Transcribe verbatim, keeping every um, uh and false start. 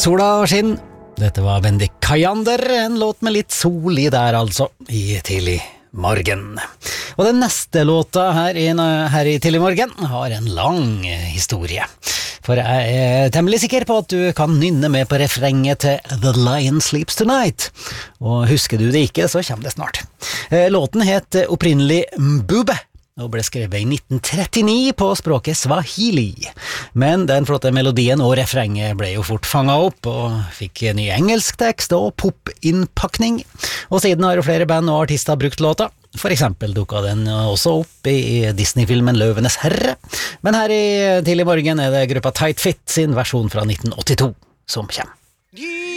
Sola skinn. Dette var Wendy Kajander, en låt med litt sol i der altså, i tidlig morgen. Og den neste låta her i, her i tidlig morgen har en lang historie. For jeg er temmelig sikker på at du kan nynne med på refrenget til The Lion Sleeps Tonight. Og husker du det ikke, så kommer det snart. Låten het opprinnelig Mbube, og ble skrevet i nitten trettini på språket Swahili. Men den flotte melodien og refrenget ble jo fort fanget opp, og fikk ny engelsk tekst og pop-innpakning. Og siden har jo flere band og artister brukt låta. For eksempel dukket den også opp i Disney-filmen Løvenes Herre. Men her i tidlig morgen er det gruppa Tight Fit sin versjon fra nitten åttito som kommer.